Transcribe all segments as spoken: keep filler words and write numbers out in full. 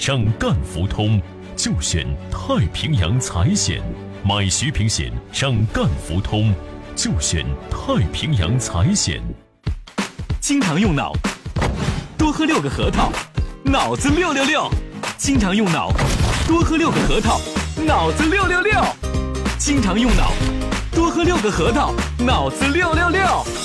上赣福通，就选太平洋财险。买徐平险上赣福通，就选太平洋财险。 经常用脑，多喝六个核桃，脑子六六六。经常用脑，多喝六个核桃，脑子六六六。经常用脑，多喝六个核桃，脑子六六六。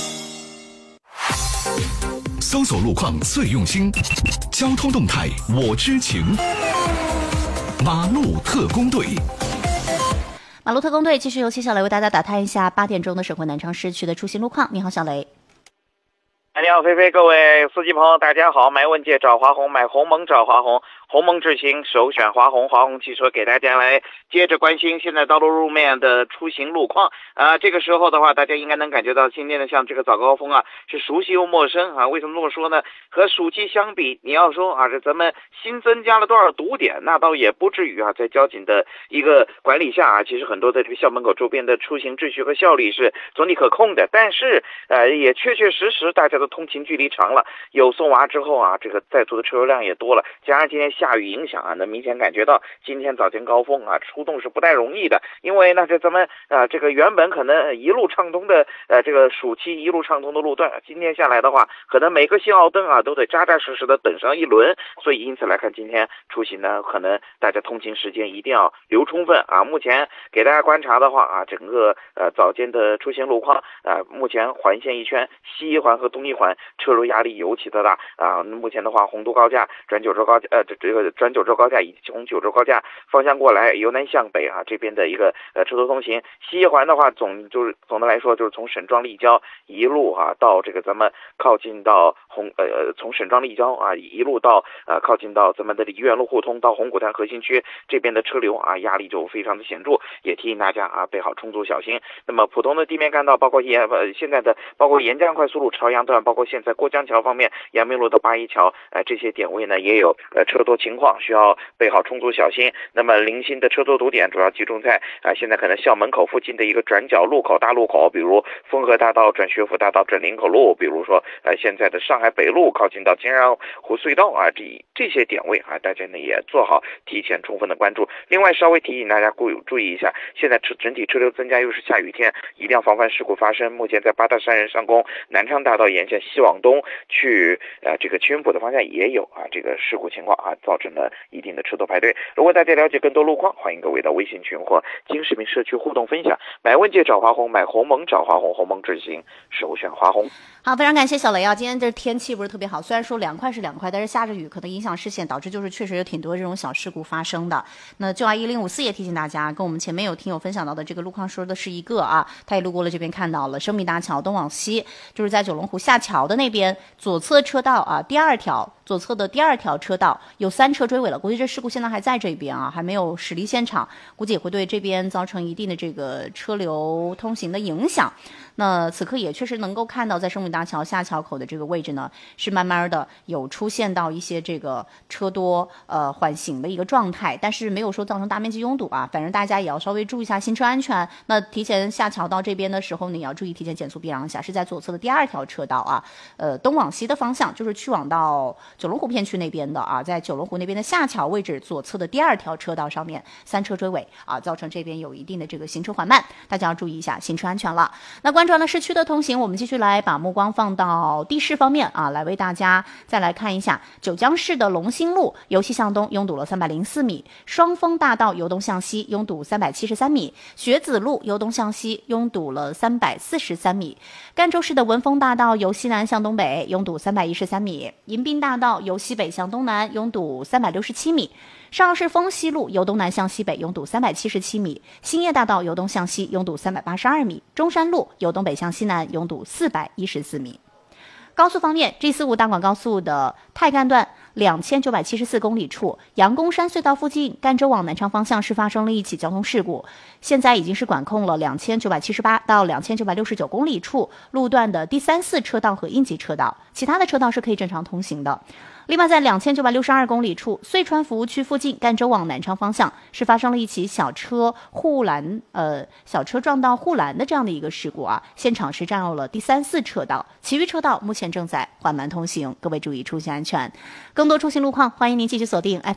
搜索路况最用心，交通动态我知情。马路特工队。 马路特工队继续由谢小雷为大家打探一下八点钟的省会南昌市区的出行路况。你好，小雷。 你好，菲菲，各位司机朋友，大家好。买问界找华虹，买鸿蒙找华虹，鸿蒙智行首选华虹。华虹汽车给大家来接着关心现在道路路面的出行路况啊、呃。这个时候的话，大家应该能感觉到今天的像这个早高峰啊，是熟悉又陌生啊。为什么这么说呢？和暑期相比，你要说啊，这咱们新增加了多少堵点，那倒也不至于啊。在交警的一个管理下啊，其实很多的这个校门口周边的出行秩序和效率是总体可控的。但是呃，也确确实实大家都通勤距离长了，有送娃之后啊，这个在途的车流量也多了，加上今天下雨影响啊，能明显感觉到今天早间高峰啊，出动是不太容易的。因为呢，这咱们啊，这个原本可能一路畅通的呃这个暑期一路畅通的路段，今天下来的话，可能每个信号灯啊都得扎扎实实的等上一轮。所以因此来看，今天出行呢，可能大家通勤时间一定要留充分啊。目前给大家观察的话啊，整个呃早间的出行路况啊，目前环线一圈，西一环和东一环车流压力尤其的大啊！目前的话，洪都高架转九州高架，呃，这这个转九州高架以及从九州高架方向过来，由南向北啊，这边的一个呃车头通行。西一环的话，总就是总的来说，就是从沈庄立交一路啊到这个咱们靠近到红呃从沈庄立交啊一路到呃靠近到咱们的梨园路互通到红谷滩核心区这边的车流啊压力就非常的显著，也提醒大家啊备好充足小心。那么普通的地面干道，包括沿呃现在的包括沿江快速路朝阳段，包括现在过江桥方面，阳明路到八一桥，呃，这些点位呢也有呃车多情况，需要备好充足小心。那么零星的车多堵点主要集中在啊、呃、现在可能校门口附近的一个转角路口大路口，比如丰河大道转学府大道转林口路，比如说呃现在的上海北路靠近到金然湖隧道啊，这这些点位啊，大家呢也做好提前充分的关注。另外稍微提醒大家注注意一下，现在车整体车流增加，又是下雨天，一定要防范事故发生。目前在八大山人上宫南昌大道沿线西往东去呃这个七云浦的方向也有啊这个事故情况啊，造成了一定的车头排队。如果大家了解更多路况，欢迎各位到微信群或经视频社区互动分享。买问界找华虹，买鸿蒙找华虹，鸿蒙智行首选华虹。 好，非常感谢小雷啊！今天这天气不是特别好，虽然说凉快是凉快，但是下着雨可能影响视线，导致就是确实有挺多这种小事故发生的。那就爱一零五四也提醒大家，跟我们前面有听友分享到的这个路况说的是一个啊，他也路过了这边看到了生命大桥东往西，就是在九龙湖下桥的那边左侧车道啊，第二条左侧的第二条车道有三车追尾了，估计这事故现在还在这边啊，还没有驶离现场，估计也会对这边造成一定的这个车流通行的影响。那此刻也确实能够看到，在生命大桥下桥口的这个位置呢，是慢慢的有出现到一些这个车多呃缓行的一个状态，但是没有说造成大面积拥堵啊。反正大家也要稍微注意一下行车安全。那提前下桥到这边的时候呢，也要注意提前减速避让一下，是在左侧的第二条车道啊，呃东往西的方向，就是去往到九龙湖片区那边的啊，在九龙湖那边的下桥位置左侧的第二条车道上面三车追尾啊，造成这边有一定的这个行车缓慢，大家要注意一下行车安全了。那关注完了市区的通行，我们继续来把目光放到地市方面啊，来为大家再来看一下九江市的龙兴路由西向东拥堵了三百零四米，双峰大道由东向西拥堵三百七十三米，学子路由东向西拥堵了三百四十三米，赣州市的文峰大道由西南向东北拥堵三百一十三米，迎宾大道由西北向东南拥堵三百六十七米，上市丰西路由东南向西北拥堵三百七十七米，兴业大道由东向西拥堵三百八十二米，中山路由东北向西南拥堵四百一十四米。高速方面 ，G 四五大广高速的太干段两千九百七十四公里处，杨公山隧道附近，赣州往南昌方向是发生了一起交通事故，现在已经是管控了两千九百七十八到两千九百六十九公里处路段的第三四车道和应急车道，其他的车道是可以正常通行的。另外，在两千九百六十二公里处，遂川服务区附近，赣州往南昌方向是发生了一起小车护栏，呃，小车撞到护栏的这样的一个事故啊，现场是占用了第三四车道，其余车道目前正在缓慢通行，各位注意出行安全。更多出行路况，欢迎您继续锁定